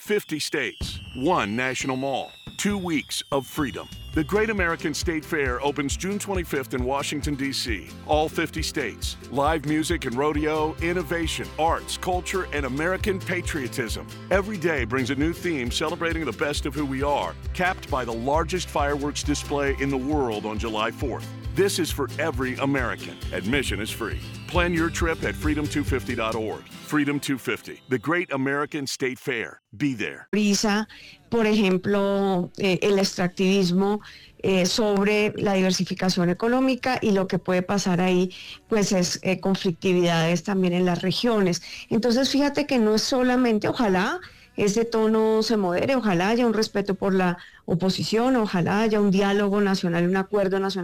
50 states, one national mall, 2 weeks of freedom. The Great American State Fair opens June 25th in Washington, D.C. All 50 states. Live music and rodeo, innovation, arts, culture, and American patriotism. Every day brings a new theme celebrating the best of who we are, capped by the largest fireworks display in the world on July 4th. This is for every American. Admission is free. Plan your trip at freedom250.org. Freedom 250, the Great American State Fair. Be there. Por ejemplo, el extractivismo sobre la diversificación económica, y lo que puede pasar ahí pues es conflictividades también en las regiones. Entonces fíjate que no es solamente, ojalá ese tono se modere, ojalá haya un respeto por la oposición, ojalá haya un diálogo nacional, un acuerdo nacional